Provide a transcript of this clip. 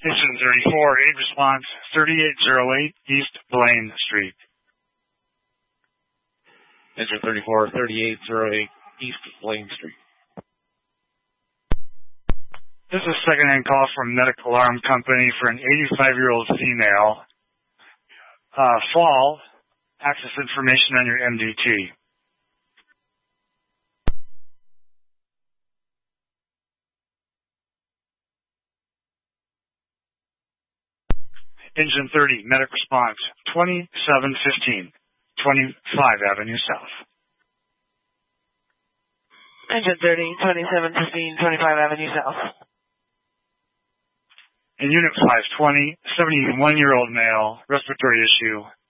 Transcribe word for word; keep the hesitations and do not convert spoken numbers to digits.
Engine thirty-four, aid response, thirty-eight oh eight East Blaine Street. Engine thirty-four, thirty-eight oh eight East Blaine Street. This is a second-hand call from Medical Alarm Company for an eighty-five-year-old female. Uh, fall, access information on your M D T. Engine thirty, medic response, twenty-seven fifteen, twenty-five Avenue South. Engine thirty, twenty-seven fifteen, twenty-five Avenue South. In Unit five twenty, seventy-one-year-old male, respiratory issue,